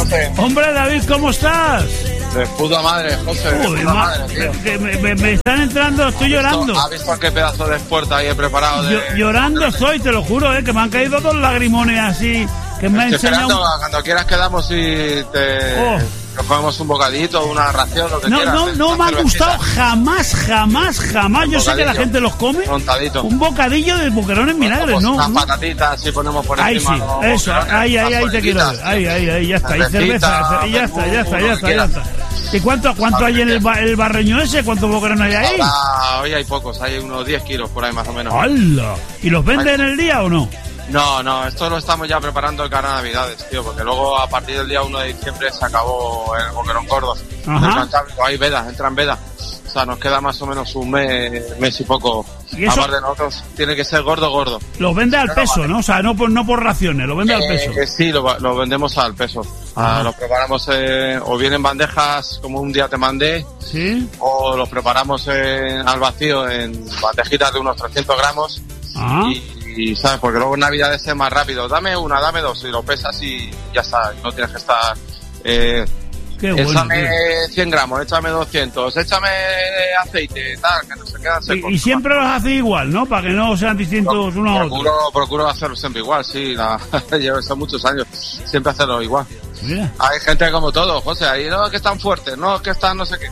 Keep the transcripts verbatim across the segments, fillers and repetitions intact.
José. Hombre, David, ¿cómo estás? De puta madre, José. De Uy, puta ma- madre, tío. que me, me- me están entrando, estoy llorando. ¿Has visto qué pedazo de esfuerzo ahí he preparado? De... Yo- llorando estoy, te lo juro, eh, que me han caído dos lagrimones así, que me ha Estoy enseñado... esperando, cuando quieras quedamos y te... Oh. Nos comemos un bocadito, una ración, lo que No, quieras. no, ¿eh? no Una me han cervecita. gustado jamás, jamás, jamás. Un Yo sé que la bocadillo. gente los come. Montadito. Un bocadillo de boquerones vinagre, Pues ¿no? unas ¿no? patatitas, así ponemos por Ahí encima. sí, los eso, boquerones, ahí, ahí, unas ahí te quiero ver. pollitas. Ahí, ahí, ahí, ya está. Y Cervecita, cerveza, y ya está, ya está, menú, ya lo está, que ya está. quieras. ¿Y cuánto, cuánto hay en el, ba- el barreño ese? ¿Cuántos boquerones hay ahí? Ahora, hoy hay pocos, hay unos diez kilos por ahí más o menos. ¡Hala! ¿Y los venden en el día o no? No, no, esto lo estamos ya preparando de cara a Navidades, tío, porque luego a partir del día uno de diciembre se acabó el boquerón gordo. Ajá. El Cantábrico, hay veda, entran veda. O sea, nos queda más o menos un mes, mes y poco. ¿Y eso? Aparte de nosotros, tiene que ser gordo, gordo. Los vende al peso, ¿no? O sea, no por, no por raciones, los vende al peso. Eh, sí, lo, lo vendemos al peso. Ajá. Ah, lo preparamos, eh, o bien en bandejas, como un día te mandé, ¿Sí? o los preparamos en- al vacío en bandejitas de unos trescientos gramos. Ah. Y, y, ¿sabes? Porque luego en Navidades es más rápido. Dame una, dame dos, y lo pesas y ya está. No tienes que estar... Eh, Qué bueno, échame tío. cien gramos, échame doscientos, échame aceite, tal, que no se quedan secos. Y, y siempre los hace igual, ¿no? Para que no sean distintos unos a otros. Procuro, procuro hacerlo siempre igual, sí. La, llevo eso muchos años. Siempre hacerlo igual. Mira. Hay gente como todo, José, ahí no es que están fuertes, no es que están no sé qué.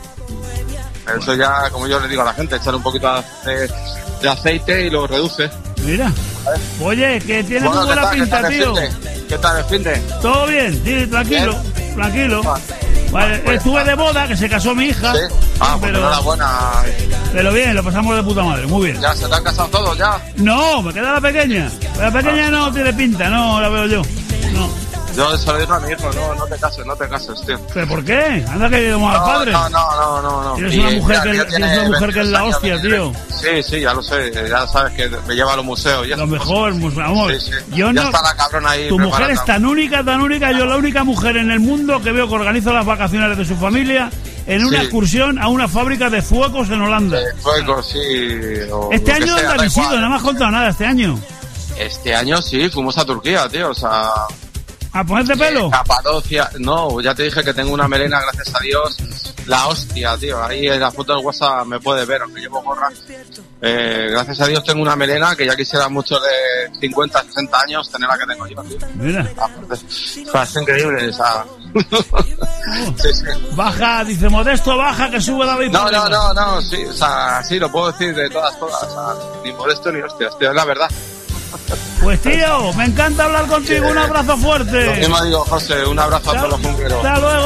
Eso ya, como yo le digo a la gente, echar un poquito de, de aceite y lo reduce. Mira. Oye, que tiene Bueno, muy ¿qué buena tal, qué pinta, tal el tío. finde? ¿Qué tal el fin de? Todo bien, sí, tranquilo, tranquilo. Vale. Vale, Pues, estuve de boda, que se casó mi hija. Sí. Ah, pues pero, enhorabuena. pero bien, lo pasamos de puta madre, muy bien. Ya se te han casado todos, ya. No, me queda la pequeña. La pequeña no tiene pinta, no la veo yo. No. Yo se lo digo a mi hijo, no, no te cases, no te cases, tío. ¿Pero por qué? Anda que íbamos al No, padre. no, no, no, no, no. Tienes Y una mujer ya- que- ya tienes tiene una mujer que es la veintidós hostia, años, tío. Sí, sí, ya lo sé, ya sabes que me lleva a los museos. Ya, Lo mejor, pues, vamos. Sí, sí. Yo ya no. está la cabrona ahí. Tu mujer preparando. es tan única, tan única. Yo la única mujer en el mundo que veo que organiza las vacaciones de su familia en una Sí. excursión a una fábrica de fuegos en Holanda. Eh, Fuego, sí. o Este lo que año sea, no da habéis ido, igual. no me has contado nada este año. Este año sí, fuimos a Turquía, tío, o sea... ¿A ponerte pelo? eh, Capadocia, no, ya te dije que tengo una melena, gracias a Dios, la hostia, tío, ahí en la foto del WhatsApp me puedes ver, aunque llevo gorra. Eh, gracias a Dios tengo una melena que ya quisiera mucho de cincuenta, sesenta años tener la que tengo yo, tío. Mira. O sea, es increíble, o sea... sí, sí. Baja, dice Modesto, baja que sube David. No, por no, arriba. no, no, sí, o sea, sí, lo puedo decir de todas, todas, o sea, ni modesto ni hostia, tío, es la verdad. Pues tío, me encanta hablar contigo. Un abrazo Lo fuerte. mismo digo, José, un abrazo a todos los junqueros. Hasta luego.